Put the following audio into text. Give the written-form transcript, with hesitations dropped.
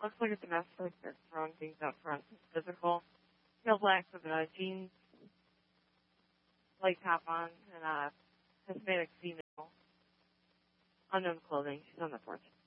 Looks like a domestic. They're throwing things out front. It's physical. Pale black with jeans, light top on, and Hispanic female. Unknown clothing. She's on the porch.